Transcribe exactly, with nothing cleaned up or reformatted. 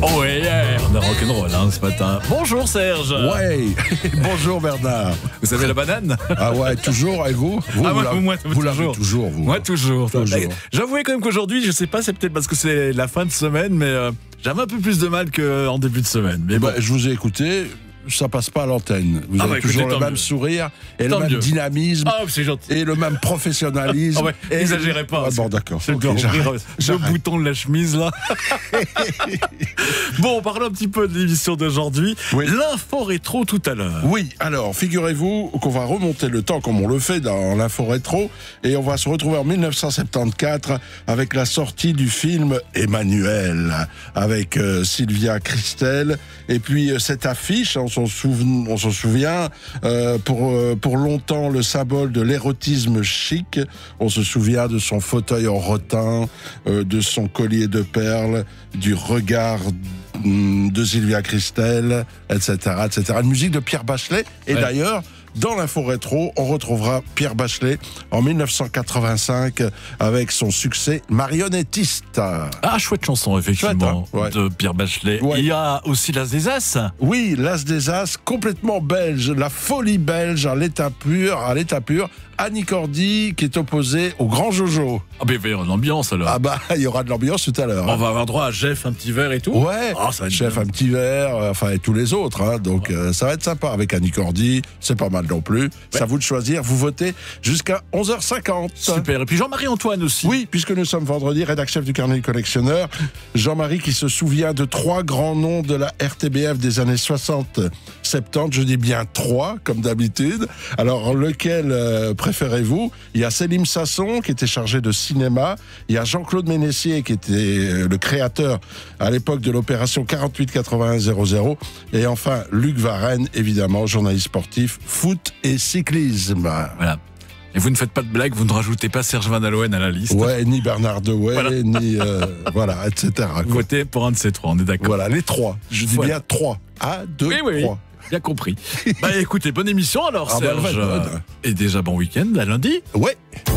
Oh ouais, yeah, on est rock'n'roll hein, ce matin. Bonjour Serge. Ouais, bonjour Bernard. Vous avez la banane? Ah ouais, toujours, et vous Vous, ah vous, ouais, l'avez, moi, vous l'avez toujours. toujours, vous. Moi toujours. toujours. J'avouais quand même qu'aujourd'hui, je sais pas, c'est peut-être parce que c'est la fin de semaine, mais euh, j'avais un peu plus de mal qu'en début de semaine. Mais bon. Bah, je vous ai écouté, ça passe pas à l'antenne. Vous Ah avez bah, toujours écoutez, le tant même mieux. sourire et Tant le même mieux. dynamisme. Ah, c'est gentil. Et le même professionnalisme. Ah ouais, et n'exagérez pas. Ah bon, d'accord. Je Ok, dois ouvrir j'arrête, le j'arrête. bouton de la chemise là. Bon, parlons un petit peu de l'émission d'aujourd'hui. Oui. L'info rétro tout à l'heure. Oui, alors figurez-vous qu'on va remonter le temps comme on le fait dans l'info rétro et on va se retrouver en dix-neuf cent soixante-quatorze avec la sortie du film Emmanuel avec euh, Sylvia Kristel et puis euh, cette affiche, on s'en souven- on s'en souvient, euh, pour, euh, pour longtemps le symbole de l'érotisme chic. On se souvient de son fauteuil en rotin, euh, de son collier de perles, du regard de Sylvia Kristel, et cetera, et cetera. Une musique de Pierre Bachelet. Et Ouais. d'ailleurs, dans l'info rétro, on retrouvera Pierre Bachelet en dix-neuf cent quatre-vingt-cinq avec son succès Marionnettiste. Ah, chouette chanson, effectivement, Chouette, hein, ouais. de Pierre Bachelet. Ouais. Il y a aussi L'As des As. Oui, l'As des As, complètement belge, la folie belge à l'état pur, à l'état pur. Annie Cordy qui est opposée au grand Jojo. Ah, ben, il va y avoir une ambiance alors. Ah bah, il y aura de l'ambiance tout à l'heure. On hein. va avoir droit à Jeff, un petit verre et tout. Ouais, Ah, ça va être chef, bien. un petit verre, euh, enfin, et tous les autres. Hein, donc, euh, ça va être sympa avec Annie Cordy. C'est pas mal non plus. C'est à vous de choisir. Vous votez jusqu'à onze heures cinquante. Super. Et puis Jean-Marie Antoine aussi. Oui, puisque nous sommes vendredi, rédacteur chef du Carnet du collectionneur. Jean-Marie qui se souvient de trois grands noms de la R T B F des années soixante soixante-dix. Je dis bien trois, comme d'habitude. Alors, lequel euh, préférez-vous? Il y a Célim Sasson, qui était chargé de cinéma. Il y a Jean-Claude Ménessier, qui était euh, le créateur à l'époque de l'opération quarante-huit quatre-vingt-un zéro zéro. Et enfin, Luc Varenne, évidemment, journaliste sportif, foot et cyclisme. Voilà. Et vous ne faites pas de blague, vous ne rajoutez pas Serge Van Aloen à la liste. Ouais, ni Bernard Dewey, Voilà. ni... euh, voilà, et cetera. Vous votez pour un de ces trois, on est d'accord. Voilà, les trois. Je dis Voilà. bien trois. Un, deux, Oui, oui, oui. trois. Bien compris. Bah écoutez, bonne émission alors Ah bah, Serge. elle va être bonne. Et déjà bon week-end, à lundi. Ouais.